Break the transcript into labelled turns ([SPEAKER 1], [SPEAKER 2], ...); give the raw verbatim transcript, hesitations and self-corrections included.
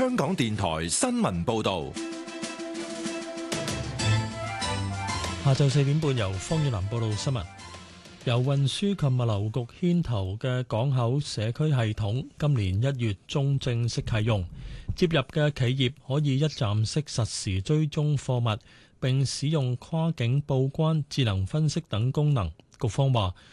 [SPEAKER 1] 香港電台新聞報道。
[SPEAKER 2] 下晝四點半，由方遠南報道新聞。由運輸及物流局牽頭嘅港口社區系統，今年一月中正式啟用。接入嘅企業可以一站式實時追蹤貨物，並使用跨境報關、智能分析等功能。局方話